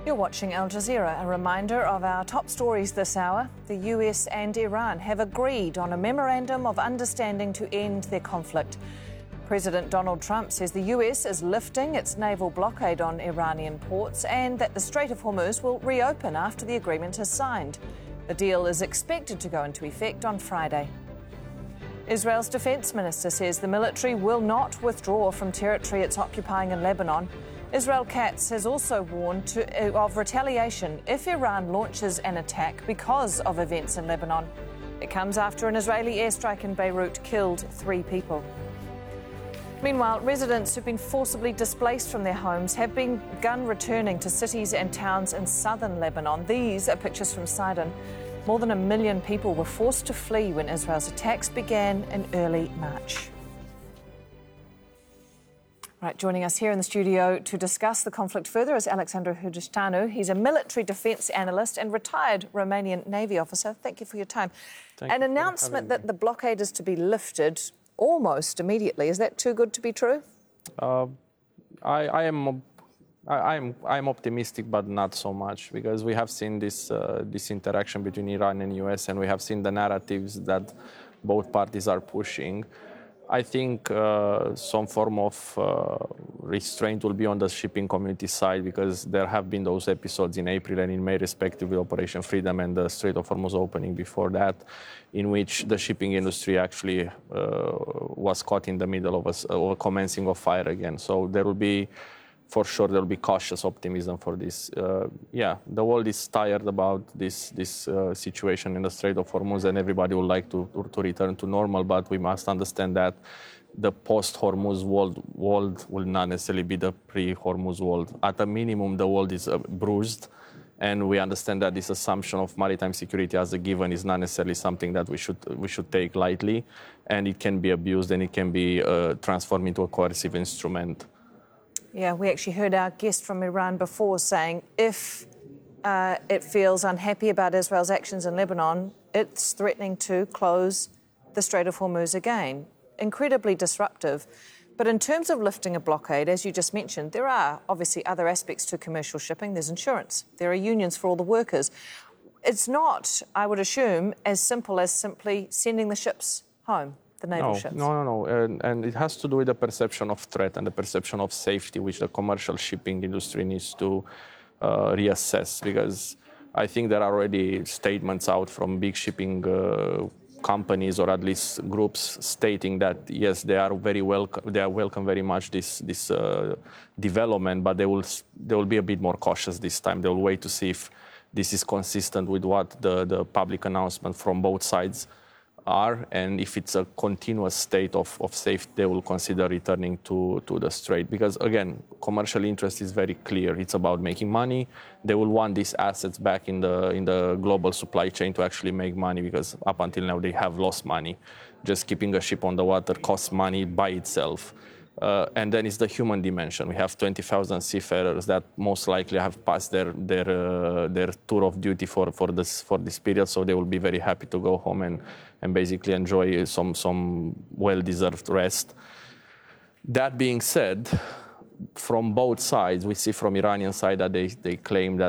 You're watching Al Jazeera. A reminder of our top stories this hour. The US and Iran have agreed on a memorandum of understanding to end their conflict. President Donald Trump says the US is lifting its naval blockade on Iranian ports and that the Strait of Hormuz will reopen after the agreement is signed. The deal is expected to go into effect on Friday. Israel's defense minister says the military will not withdraw from territory it's occupying in Lebanon. Israel Katz has also warned of retaliation if Iran launches an attack because of events in Lebanon. It comes after an Israeli airstrike in Beirut killed 3 people. Meanwhile, residents who've been forcibly displaced from their homes have begun returning to cities and towns in southern Lebanon. These are pictures from Sidon. More than 1 million people were forced to flee when Israel's attacks began in early March. Right, joining us here in the studio to discuss the conflict further is Alexandru Hurduștanu. He's a military defence analyst and retired Romanian Navy officer. Thank you for your time. An announcement that the blockade is to be lifted almost immediately. Is that too good to be true? I'm optimistic, but not so much, because we have seen this interaction between Iran and US, and we have seen the narratives that both parties are pushing. I think some form of restraint will be on the shipping community side, because there have been those episodes in April and in May, respectively, Operation Freedom and the Strait of Hormuz opening before that, in which the shipping industry actually was caught in the middle of a commencing of fire again. So there will be, for sure, there will be cautious optimism for this. The world is tired about this situation in the Strait of Hormuz, and everybody would like to return to normal. But we must understand that the post-Hormuz world will not necessarily be the pre-Hormuz world. At a minimum, the world is bruised, and we understand that this assumption of maritime security as a given is not necessarily something that we should take lightly, and it can be abused and it can be transformed into a coercive instrument. Yeah, we actually heard our guest from Iran before saying if it feels unhappy about Israel's actions in Lebanon, it's threatening to close the Strait of Hormuz again. Incredibly disruptive. But in terms of lifting a blockade, as you just mentioned, there are obviously other aspects to commercial shipping. There's insurance. There are unions for all the workers. It's not, I would assume, as simple as simply sending the ships home. No. And it has to do with the perception of threat and the perception of safety, which the commercial shipping industry needs to reassess. Because I think there are already statements out from big shipping companies, or at least groups, stating that yes, they welcome very much this development, but they will be a bit more cautious this time. They will wait to see if this is consistent with what the public announcement from both sides are, and if it's a continuous state of safety, they will consider returning to the strait. Because again, commercial interest is very clear. It's about making money. They will want these assets back in the global supply chain to actually make money, because up until now they have lost money. Just keeping a ship on the water costs money by itself. And then it's the human dimension. We have 20,000 seafarers that most likely have passed their tour of duty for this period, so they will be very happy to go home and basically enjoy some well-deserved rest. That being said, from both sides, we see from Iranian side that they claim that